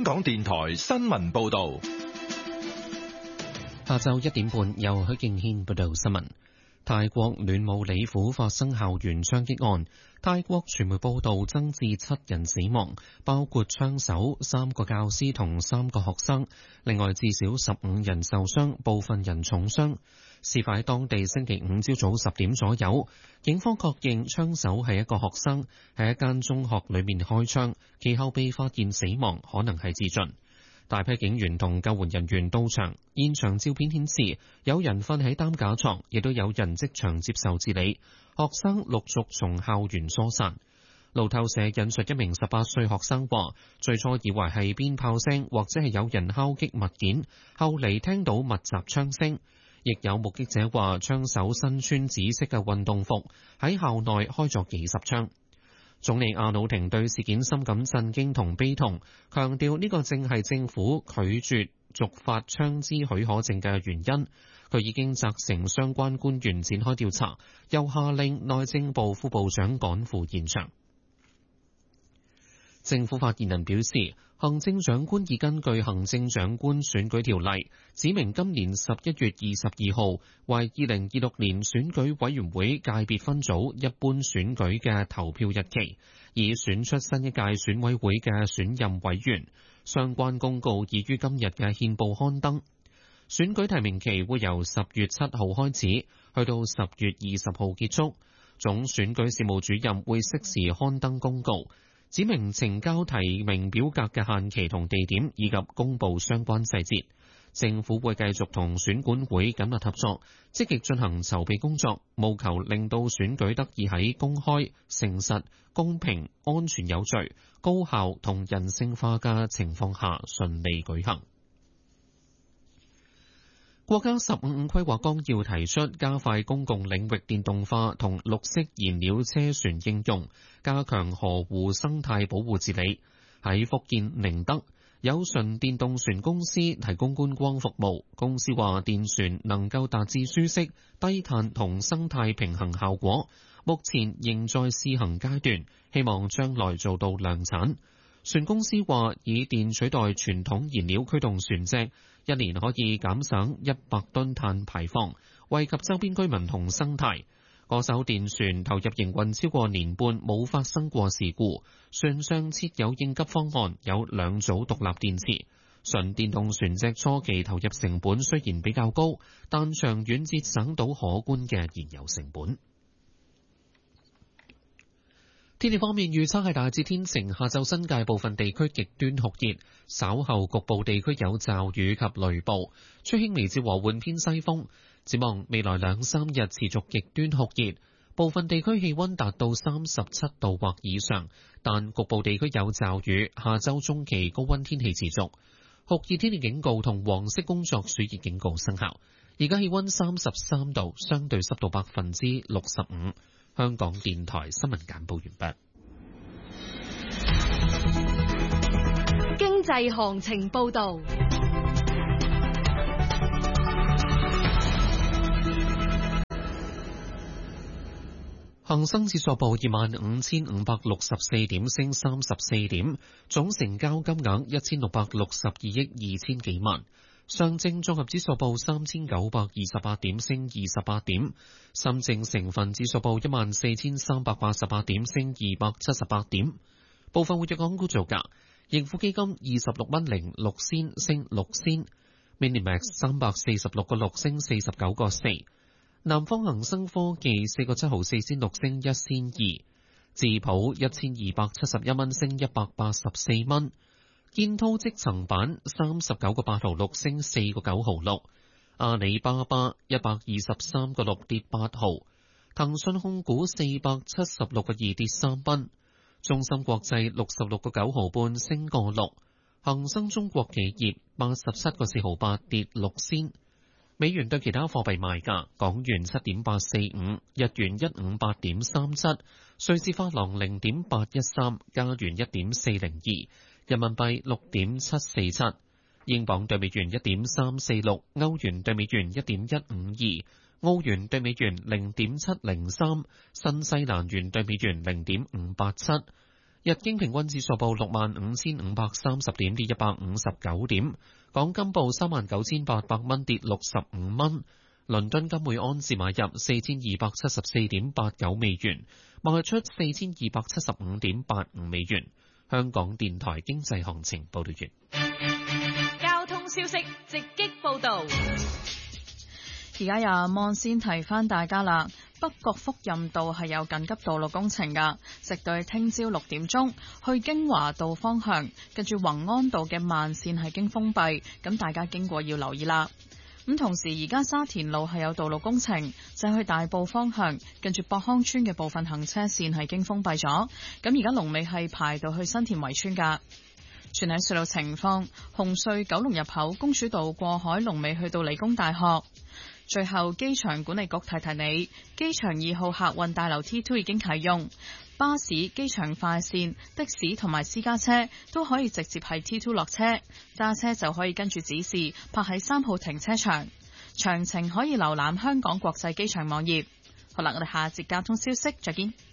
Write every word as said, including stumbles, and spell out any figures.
香港電台新聞報道。 下晝一點半，由許敬軒報道新聞。泰國暖武里府發生校園槍擊案，泰國傳媒報道增至七人死亡，包括槍手、三個教師同三個學生，另外至少十五人受傷，部分人重傷。事發喺當地星期五朝早十點左右，警方確認槍手係一個學生，喺一間中學裏面開槍，其後被發現死亡，可能係自盡。大批警員同救援人員到場，現場照片顯示有人瞓喺擔架床，亦都有人即場接受治理。學生陸續從校園疏散。路透社引述一名十八歲學生話，最初以為係鞭炮聲或者係有人敲擊物件，後嚟聽到密集槍聲。亦有目擊者話，槍手身穿紫色嘅運動服，喺校內開咗幾十槍。總理阿努廷對事件深感震驚同悲痛，強調呢個正係政府拒絕續發槍支許可證嘅原因。佢已經責成相關官員展開調查，又下令內政部副部長趕赴現場。政府發言人表示，行政長官已根據行政長官選舉條例，指明今年十一月二十二號為二零二六年選舉委員會界別分組一般選舉嘅投票日期，以選出新一屆選委會嘅選任委員。相關公告已於今日嘅憲報刊登。選舉提名期會由十月七號開始，去到十月二十號結束。總選舉事務主任會適時刊登公告，指明呈交提名表格嘅限期同地點，以及公佈相關細節。政府會繼續同選管會緊密合作，積極進行籌備工作，務求令到選舉得以喺公開、誠實、公平、安全有序、高效同人性化嘅情況下順利舉行。國家十五五規劃綱要提出，加快公共領域電動化同綠色燃料車船應用，加強河湖生態保護治理。喺福建寧德，有純電動船公司提供觀光服務。公司話電船能夠達至舒適、低碳同生態平衡效果，目前仍在試行階段，希望將來做到量產。船公司話以電取代傳統燃料驅動船隻，一年可以減省一百噸碳排放，惠及周邊居民同生態。嗰艘電船投入營運超過年半，冇發生過事故。船上設有應急方案，有兩組獨立電池。純電動船隻初期投入成本雖然比較高，但長遠節省到可觀嘅燃油成本。天氣方面預測係大致天晴，下晝新界部分地區極端酷熱，稍後局部地區有驟雨及雷暴，吹輕微至和緩偏西風。展望未來兩三日持續極端酷熱，部分地區氣溫達到三十七度或以上，但局部地區有驟雨。下週中期高溫天氣持續，酷熱天氣警告同黃色工作暑熱警告生效。而家氣溫三十三度，相對濕度百分之六十五。香港電台新聞簡報完畢。 經濟行情報道。 恒生指數報二萬五千五百六十四點，升三十四點，總成交金額一千六百六十二億二千幾萬。上證綜合指數報三千九百二十八點，升二十八點。深證成分指數報一萬四千三百八十八點，升二百七十八點。部分活躍港股造價：盈富基金二十六蚊零六仙，升六仙；Minimax 三百四十六個六，升四十九個四；南方恒生科技四個七毫四仙六，升一仙二；智普一千二百七十一蚊，升一百八十四蚊。建滔積層板三十九個八毫六，升四個九毫六。阿里巴巴一百二十三個六，跌八毫。騰訊控股四百七十六個二，跌三蚊。中芯國際六十六個九毫半，升個六。恒生中國企業八十七個四毫八，跌六仙。美元對其他貨幣賣價：港元七點八四五，日元一五八點三七，瑞士法郎零點八一三，加元一點四零二。人民幣六點七四七，英鎊對美元一點三四六，歐元對美元一點一五二，澳元對美元零點七零三，新西蘭元對美元零點五八七。 日經平均指數報六萬五千五百三十點，跌一百五十九點。港金報三萬九千八百蚊，跌六十五蚊。倫敦金每盎司買入四千二百七十四點八九美元，賣出四千二百七十五點八五美元。香港電台經濟行情報道完。 交通消息直擊報道。 而家有阿芒先提翻大家啦，北角福蔭道係有緊急道路工程噶，直到聽朝六點鐘，去京華道方向，跟住宏安道嘅慢線係經封閉，咁大家經過要留意啦。咁同時而家沙田路係有道路工程，就係去大埔方向，跟住博康村嘅部分行車線係經封閉咗，咁而家龍尾係排到去新田圍村噶。全體隧道情況，紅隧九龍入口公主道過海龍尾去到理工大學。最後，機場管理局提提你，機場二號客運大樓 T 二 已經啟用，巴士、機場快線、的士同埋私家車都可以直接喺 T 二落車，揸車就可以跟住指示泊喺三號停車場。詳情可以瀏覽香港國際機場網頁。好啦，我哋下節交通消息再見。